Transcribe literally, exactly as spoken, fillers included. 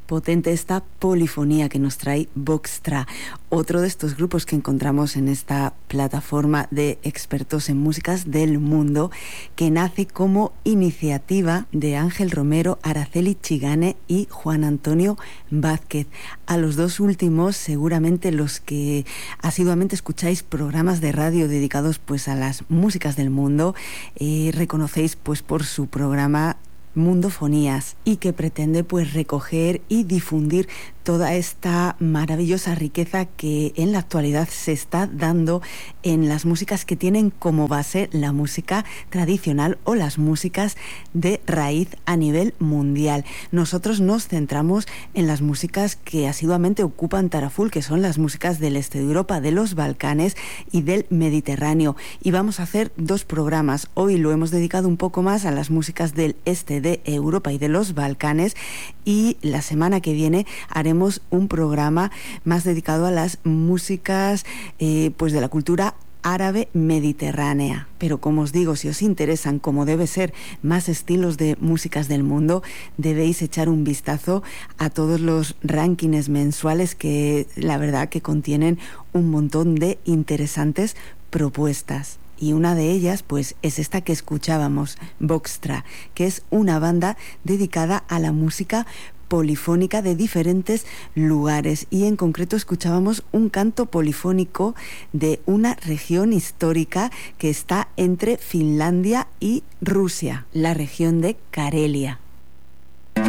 Potente esta polifonía que nos trae Voxtra, otro de estos grupos que encontramos en esta plataforma de expertos en músicas del mundo, que nace como iniciativa de Ángel Romero, Araceli Chigane y Juan Antonio Vázquez. A los dos últimos, seguramente los que asiduamente escucháis programas de radio dedicados pues a las músicas del mundo, eh, reconocéis pues por su programa Mundofonías, y que pretende pues recoger y difundir toda esta maravillosa riqueza que en la actualidad se está dando en las músicas que tienen como base la música tradicional o las músicas de raíz a nivel mundial. Nosotros nos centramos en las músicas que asiduamente ocupan Taraful, que son las músicas del este de Europa, de los Balcanes y del Mediterráneo. Y vamos a hacer dos programas. Hoy lo hemos dedicado un poco más a las músicas del este de Europa y de los Balcanes, y la semana que viene haremos un programa más dedicado a las músicas eh, pues de la cultura árabe mediterránea. Pero como os digo, si os interesan, como debe ser, más estilos de músicas del mundo, debéis echar un vistazo a todos los rankings mensuales que la verdad que contienen un montón de interesantes propuestas. Y una de ellas pues es esta que escuchábamos, Voxtra, que es una banda dedicada a la música polifónica de diferentes lugares, y en concreto escuchábamos un canto polifónico de una región histórica que está entre Finlandia y Rusia, la región de Karelia.